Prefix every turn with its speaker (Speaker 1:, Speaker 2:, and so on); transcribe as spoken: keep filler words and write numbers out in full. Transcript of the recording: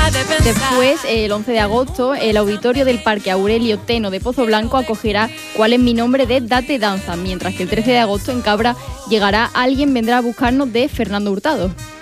Speaker 1: Después, el once de agosto, el auditorio del Parque Aurelio Teno de Pozo Blanco acogerá ¿Cuál es mi nombre? De Date Danza, mientras que el trece de agosto en Cabra llegará Alguien vendrá a buscarnos de Fernando Hurtado.